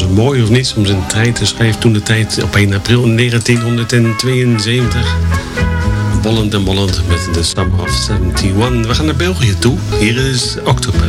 mooi of niet om zijn trein te schrijven toen de tijd op 1 april 1972. Bollend en bollend met de Summer of 71. We gaan naar België toe. Hier is Octopus.